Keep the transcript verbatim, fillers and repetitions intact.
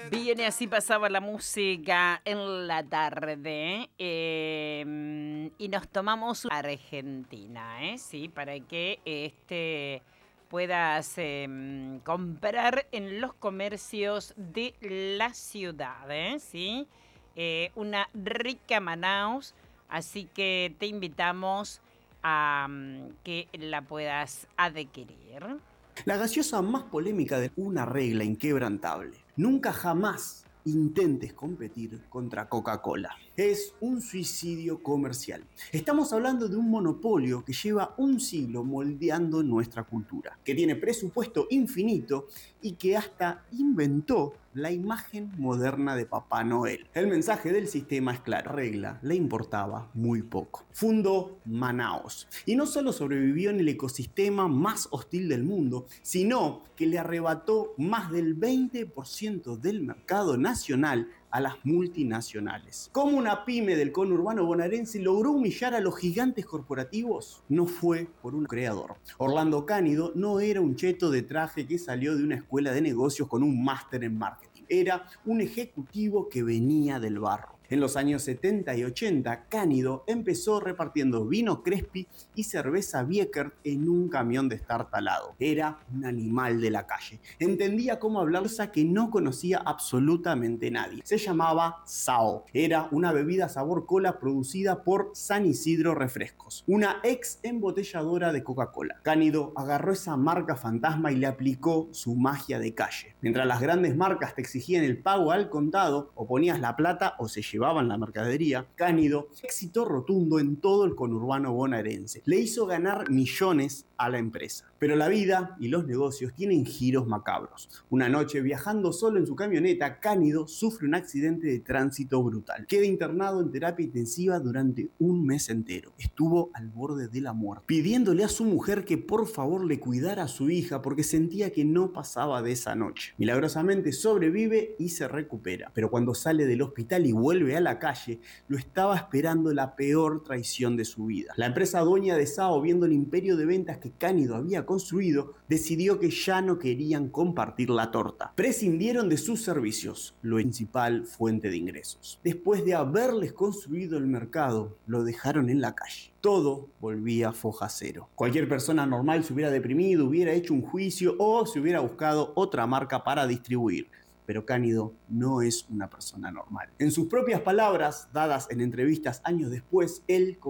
Bien, y así pasaba la música en la tarde, em, y nos tomamos Argentina, ¿eh? Sí, para que este puedas em, comprar en los comercios de la ciudad, ¿eh? Sí, Eh, una rica Manaus, así que te invitamos a mm, que la puedas adquirir. La gaseosa más polémica de una regla inquebrantable. Nunca jamás intentes competir contra Coca-Cola. Es un suicidio comercial. Estamos hablando de un monopolio que lleva un siglo moldeando nuestra cultura, que tiene presupuesto infinito y que hasta inventó la imagen moderna de Papá Noel. El mensaje del sistema es claro. La regla le importaba muy poco. Fundó Manaos. Y no solo sobrevivió en el ecosistema más hostil del mundo, sino que le arrebató más del veinte por ciento del mercado nacional a las multinacionales. ¿Cómo una pyme del conurbano bonaerense logró humillar a los gigantes corporativos? No fue por un creador. Orlando Cánido no era un cheto de traje que salió de una escuela de negocios con un máster en marketing. Era un ejecutivo que venía del barro. En los años setenta y ochenta, Cánido empezó repartiendo vino Crespi y cerveza Biekert en un camión destartalado. Era un animal de la calle. Entendía cómo hablar cosa que no conocía absolutamente nadie. Se llamaba Sao. Era una bebida sabor cola producida por San Isidro Refrescos, una ex embotelladora de Coca-Cola. Cánido agarró esa marca fantasma y le aplicó su magia de calle. Mientras las grandes marcas te exigían el pago al contado, o ponías la plata o se llevaban la mercadería, Cánido, éxito rotundo en todo el conurbano bonaerense, le hizo ganar millones a la empresa. Pero la vida y los negocios tienen giros macabros. Una noche, viajando solo en su camioneta, Cánido sufre un accidente de tránsito brutal. Queda internado en terapia intensiva durante un mes entero. Estuvo al borde de la muerte, pidiéndole a su mujer que por favor le cuidara a su hija porque sentía que no pasaba de esa noche. Milagrosamente sobrevive y se recupera. Pero cuando sale del hospital y vuelve a la calle, lo estaba esperando la peor traición de su vida. La empresa dueña de Sao, viendo el imperio de ventas que Cánido había construido, decidió que ya no querían compartir la torta. Prescindieron de sus servicios, la principal fuente de ingresos. Después de haberles construido el mercado, lo dejaron en la calle. Todo volvía foja cero. Cualquier persona normal se hubiera deprimido, hubiera hecho un juicio o se hubiera buscado otra marca para distribuir. Pero Cánido no es una persona normal. En sus propias palabras, dadas en entrevistas años después, él